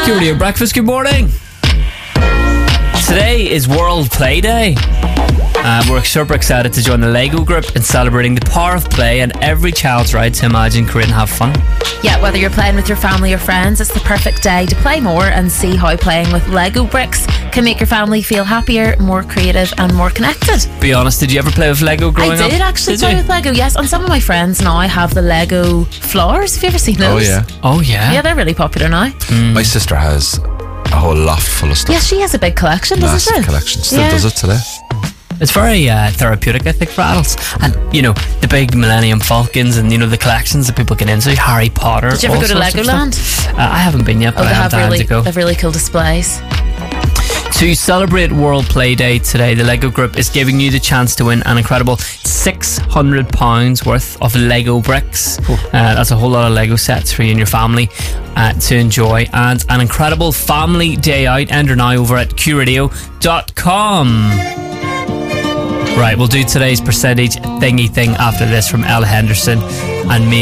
Q Radio Breakfast, good morning. Today is World Play Day. We're super excited to join the Lego group in celebrating the power of play and every child's right to imagine, create and have fun. Yeah, whether you're playing with your family or friends, it's the perfect day to play more and see how playing with Lego bricks can make your family feel happier, more creative and more connected. Be honest, did you ever play with Lego growing up? I did actually play with Lego, yes. And some of my friends now have the Lego floors. Have you ever seen those? Oh yeah. Yeah, they're really popular now. My sister has a whole loft full of stuff. Yeah, she has a big collection, doesn't she? Massive collection. Still does it today. It's very therapeutic, I think, for adults. And, you know, the big Millennium Falcons and, you know, the collections that people get into, Harry Potter. Did you ever go to Legoland? I haven't been yet, but I have time to go. They have really cool displays. To celebrate World Play Day today, the Lego group is giving you the chance to win an incredible £600 worth of Lego bricks. That's a whole lot of Lego sets for you and your family to enjoy, and an incredible family day out. Enter now over at qradio.com. Right, we'll do today's percentage thingy thing after this from Ella Henderson and me.